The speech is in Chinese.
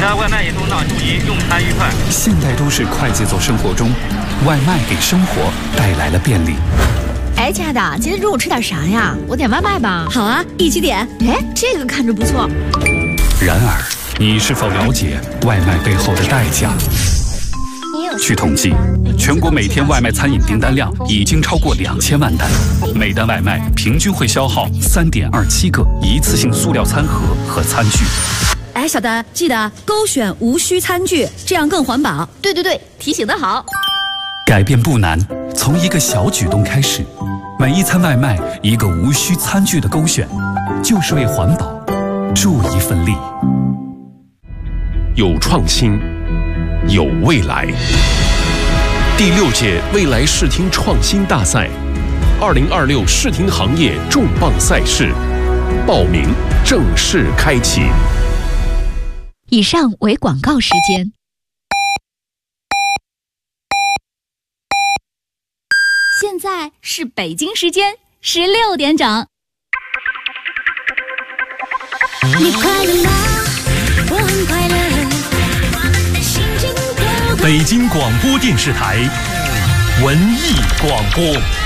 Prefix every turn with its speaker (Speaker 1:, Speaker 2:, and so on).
Speaker 1: 家外卖员同志注意用餐愉快。
Speaker 2: 现代都市快节奏生活中，外卖给生活带来了便利。
Speaker 3: 哎，亲爱的，今天中午吃点啥呀？我点外卖吧。
Speaker 4: 好啊，一起点。
Speaker 3: 哎，这个看着不错。
Speaker 2: 然而，你是否了解外卖背后的代价？据统计，全国每天外卖餐饮订单量已经超过2000万单，每单外卖平均会消耗3.27个一次性塑料餐盒和餐具。
Speaker 4: 哎，小丹，记得勾选无需餐具，这样更环保。
Speaker 3: 对，提醒得好。
Speaker 2: 改变不难，从一个小举动开始，每一餐外卖一个无需餐具的勾选，就是为环保助一份力。
Speaker 5: 有创新，有未来。第6届未来视听创新大赛，2026视听行业重磅赛事，报名正式开启。
Speaker 6: 以上为广告时间。现在是北京时间16点整。
Speaker 7: 你快乐吗？我很快乐。心情多。
Speaker 8: 北京广播电视台文艺广播。